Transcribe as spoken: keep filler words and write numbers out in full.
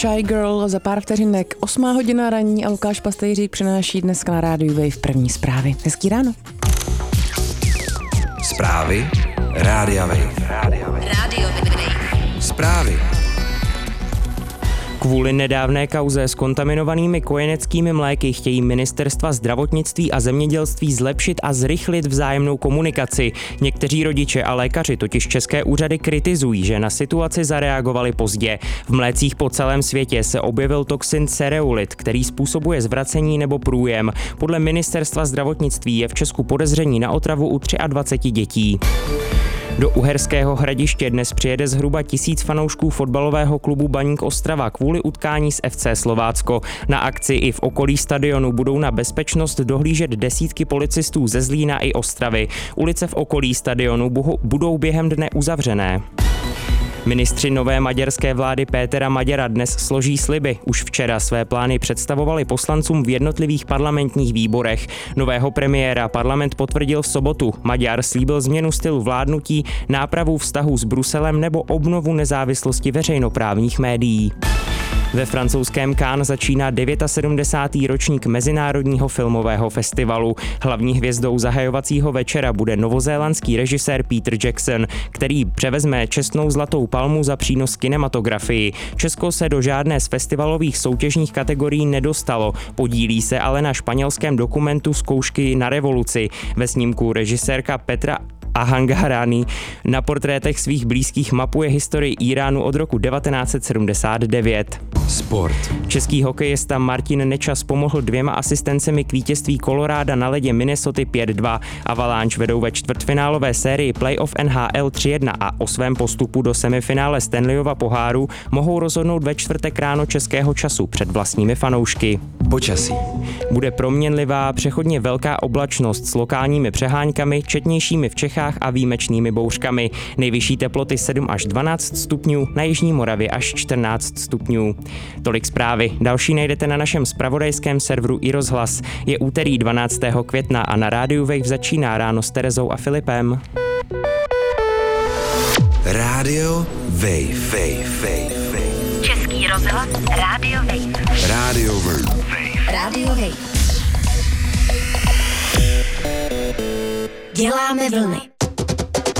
Shy Girl za pár vteřinek. Osmá hodina ranní a Lukáš Pastejřík přináší dneska na rádiu Wave první zprávy. Hezký ráno. Zprávy Rádia Wave. Rádio Wave. Zprávy. Kvůli nedávné kauze s kontaminovanými kojeneckými mléky chtějí ministerstva zdravotnictví a zemědělství zlepšit a zrychlit vzájemnou komunikaci. Někteří rodiče a lékaři totiž české úřady kritizují, že na situaci zareagovali pozdě. V mlécích po celém světě se objevil toxin cereulit, který způsobuje zvracení nebo průjem. Podle ministerstva zdravotnictví je v Česku podezření na otravu u dvacet tři dětí. Do Uherského Hradiště dnes přijede zhruba tisíc fanoušků fotbalového klubu Baník Ostrava kvůli utkání s F C Slovácko. Na akci i v okolí stadionu budou na bezpečnost dohlížet desítky policistů ze Zlína i Ostravy. Ulice v okolí stadionu budou během dne uzavřené. Ministři nové maďarské vlády Pétera Maďara dnes složí sliby. Už včera své plány představovali poslancům v jednotlivých parlamentních výborech. Nového premiéra parlament potvrdil v sobotu. Maďar slíbil změnu stylu vládnutí, nápravu vztahů s Bruselem nebo obnovu nezávislosti veřejnoprávních médií. Ve francouzském Cannes začíná sedmdesátý devátý ročník Mezinárodního filmového festivalu. Hlavní hvězdou zahajovacího večera bude novozélandský režisér Peter Jackson, který převezme čestnou zlatou palmu za přínos kinematografii. Česko se do žádné z festivalových soutěžních kategorií nedostalo, podílí se ale na španělském dokumentu Zkoušky na revoluci. Ve snímku režisérka Petra Ahangarani na portrétech svých blízkých mapuje historii Iránu od roku devatenáct set sedmdesát devět. Sport. Český hokejista Martin Nečas pomohl dvěma asistencemi k vítězství Koloráda na ledě Minnesoty pět dva. Avalanche vedou ve čtvrtfinálové sérii playoff N H L tři jedna a o svém postupu do semifinále Stanleyova poháru mohou rozhodnout ve čtvrtek ráno českého času před vlastními fanoušky. Počasí. Bude proměnlivá, přechodně velká oblačnost s lokálními přeháňkami, četnějšími v Čechách a výjimečnými bouřkami. Nejvyšší teploty sedm až dvanáct stupňů, na jižní Moravě až čtrnáct stupňů. Tolik zprávy. Další najdete na našem zpravodajském serveru iRozhlas. Je úterý dvanáctého května a na rádiu Wave začíná ráno s Terezou a Filipem. Rádio Wave. Wave. Wave. Wave. Český rozhlas Rádio Wave. Rádio Wave. Rádio Wave. Děláme vlny.